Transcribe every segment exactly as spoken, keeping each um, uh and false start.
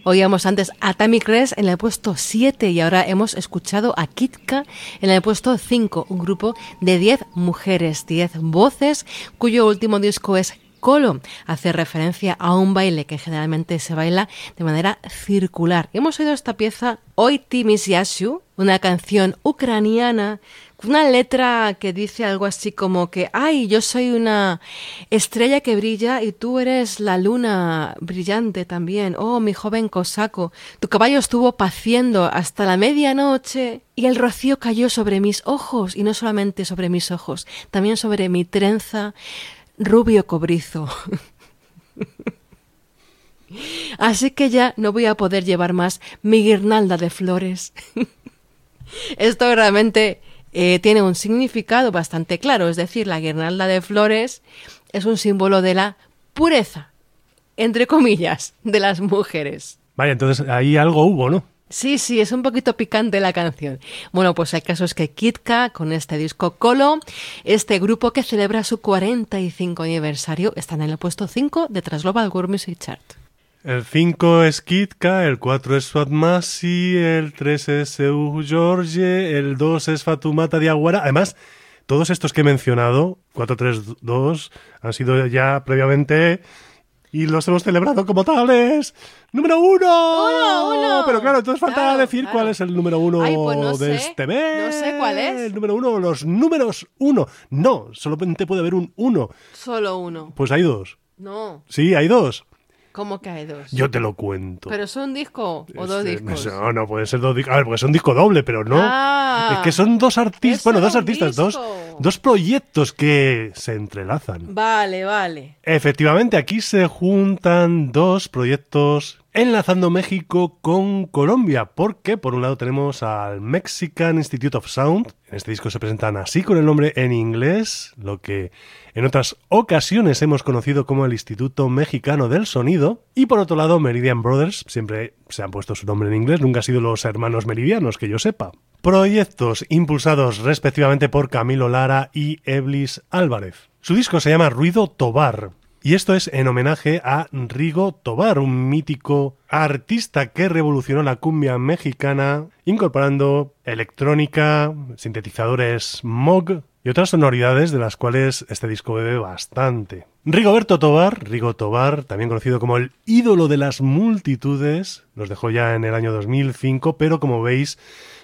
Oíamos antes a Tammy Crest en el puesto siete y ahora hemos escuchado a Kitka en el puesto cinco, un grupo de diez mujeres, diez voces, cuyo último disco es Kolo. Hace referencia a un baile que generalmente se baila de manera circular. Hemos oído esta pieza, Oi Ty Misiasiu, una canción ucraniana, una letra que dice algo así como que, ay, yo soy una estrella que brilla y tú eres la luna brillante también. Oh, mi joven cosaco, tu caballo estuvo paciendo hasta la medianoche y el rocío cayó sobre mis ojos, y no solamente sobre mis ojos, también sobre mi trenza rubio cobrizo. Así que ya no voy a poder llevar más mi guirnalda de flores. Esto realmente eh, tiene un significado bastante claro, es decir, la guirnalda de flores es un símbolo de la pureza, entre comillas, de las mujeres. Vaya, entonces ahí algo hubo, ¿no? Sí, sí, es un poquito picante la canción. Bueno, pues el caso es que Kitka, con este disco Kolo, este grupo que celebra su cuarenta y cinco aniversario, está en el puesto cinco de Trans Global World Music Chart. El cinco es Kitka, el cuatro es Fatmasi, el tres es Seu George, el dos es Fatoumata Diawara. Además, todos estos que he mencionado, cuatro, tres, dos, han sido ya previamente y los hemos celebrado como tales. ¡Número uno! ¡Uno, uno! Pero claro, entonces falta claro, decir claro. cuál es el número uno. Ay, pues no de sé, este mes. no sé cuál es. El número uno, los números uno. No, solamente puede haber un uno. Solo uno. Pues hay dos. No. Sí, hay dos. ¿Cómo que hay dos? Yo te lo cuento. ¿Pero es un disco o dos Este, discos? No, no, pueden ser dos discos. A ver, porque es un disco doble, pero no. Ah, es que son dos artistas, eso bueno, era dos un artistas, dos, disco. dos proyectos que se entrelazan. Vale, vale. Efectivamente, aquí se juntan dos proyectos enlazando México con Colombia, porque por un lado tenemos al Mexican Institute of Sound. En este disco se presentan así con el nombre en inglés, lo que en otras ocasiones hemos conocido como el Instituto Mexicano del Sonido. Y por otro lado, Meridian Brothers, siempre se han puesto su nombre en inglés, nunca han sido los hermanos meridianos, que yo sepa. Proyectos impulsados respectivamente por Camilo Lara y Eblis Álvarez. Su disco se llama Ruido Tobar. Y esto es en homenaje a Rigo Tobar, un mítico artista que revolucionó la cumbia mexicana, incorporando electrónica, sintetizadores Moog y otras sonoridades de las cuales este disco bebe bastante. Rigoberto Tobar, Rigo Tobar, también conocido como el ídolo de las multitudes, nos dejó ya en el año dos mil cinco, pero como veis,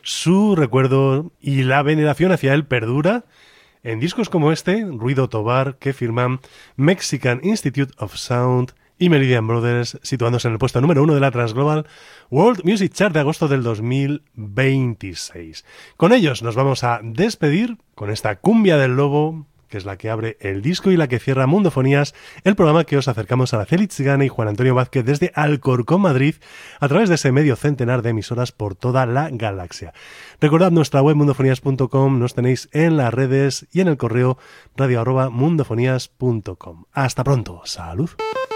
su recuerdo y la veneración hacia él perdura en discos como este, Ruido Tobar, que firman Mexican Institute of Sound y Meridian Brothers, situándose en el puesto número uno de la Trans Global World Music Chart de agosto del dos mil veintiséis. Con ellos nos vamos a despedir con esta cumbia del lobo, que es la que abre el disco y la que cierra Mundofonías, el programa que os acercamos a Araceli Tzigane y Juan Antonio Vázquez desde Alcorcón, Madrid, a través de ese medio centenar de emisoras por toda la galaxia. Recordad nuestra web mundofonías punto com, nos tenéis en las redes y en el correo radio arroba mundofonías punto com. Hasta pronto, salud.